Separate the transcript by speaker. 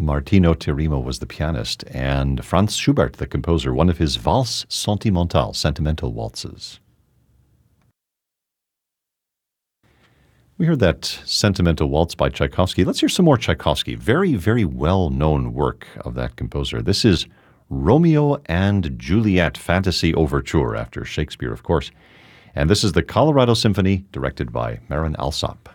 Speaker 1: Martino Tirimo was the pianist, and Franz Schubert, the composer, one of his Valse Sentimentale, sentimental waltzes. We heard that Sentimental Waltz by Tchaikovsky. Let's hear some more Tchaikovsky. Very, very well-known work of that composer. This is Romeo and Juliet Fantasy Overture, after Shakespeare, of course. And this is the Colorado Symphony, directed by Marin Alsop.